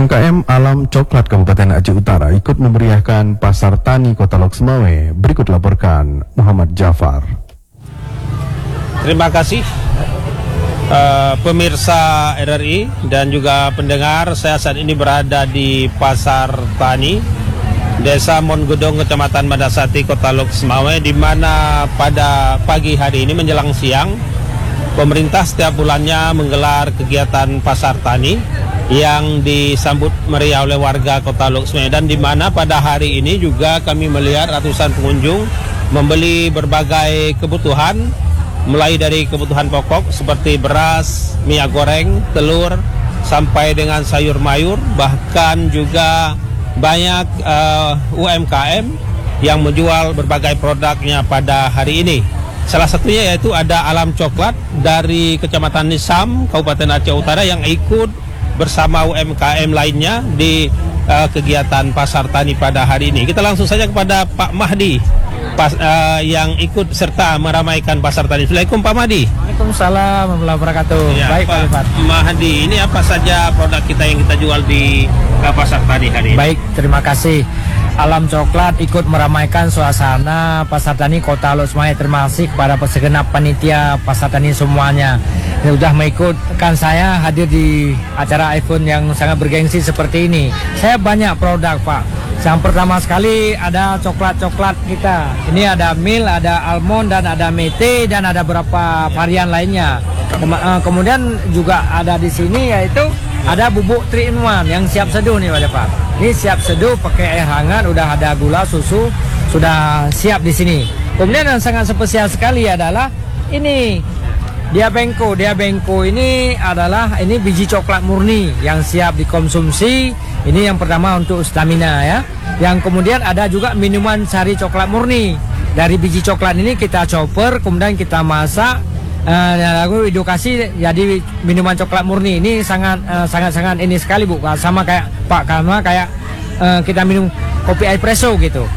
UMKM Alam Coklat Kabupaten Aceh Utara ikut memeriahkan Pasar Tani Kota Lok Semawe. Berikut laporkan Muhammad Jafar. Terima kasih pemirsa RRI dan juga pendengar. Saya saat ini berada di Pasar Tani Desa Monggodong, Kecamatan Madasati, Kota Lok Semawe, di mana pada pagi hari ini menjelang siang pemerintah setiap bulannya menggelar kegiatan Pasar Tani yang disambut meriah oleh warga Kota Lok Semawe, dan di mana pada hari ini juga kami melihat ratusan pengunjung membeli berbagai kebutuhan, mulai dari kebutuhan pokok seperti beras, minyak goreng, telur, sampai dengan sayur mayur, bahkan juga banyak UMKM yang menjual berbagai produknya pada hari ini. Salah satunya yaitu ada Alam Coklat dari Kecamatan Nisam, Kabupaten Aceh Utara, yang ikut bersama UMKM lainnya di kegiatan Pasar Tani pada hari ini. Kita langsung saja kepada Pak Mahdi yang ikut serta meramaikan Pasar Tani. Assalamualaikum Pak Mahdi. Waalaikumsalam warahmatullahi wabarakatuh. Ya, baik Pak Mahdi, ini apa saja produk kita yang kita jual di Pasar Tani hari ini? Baik, terima kasih. Alam Coklat ikut meramaikan suasana Pasar Tani Kota Lok Semawe, termasuk kepada segenap panitia Pasar Tani semuanya. Ini sudah mengikutkan saya hadir di acara iPhone yang sangat bergengsi seperti ini. Saya banyak produk, Pak. Yang pertama sekali ada coklat-coklat kita. Ini ada mil, ada almond, dan ada mete, dan ada beberapa varian lainnya. Kemudian juga ada di sini yaitu ada bubuk 3 in 1 yang siap seduh nih Pak. Ini siap seduh pakai air hangat, udah ada gula, susu, sudah siap di sini. Kemudian yang sangat spesial sekali adalah ini Diabengko. Diabengko ini adalah biji coklat murni yang siap dikonsumsi. Ini yang pertama untuk stamina ya. Yang kemudian ada juga minuman sari coklat murni. Dari biji coklat ini kita chopper, kemudian kita masak, lalu edukasi jadi minuman coklat murni. Ini sangat ini sekali Bu, sama kayak Pak, karena kayak kita minum kopi espresso gitu.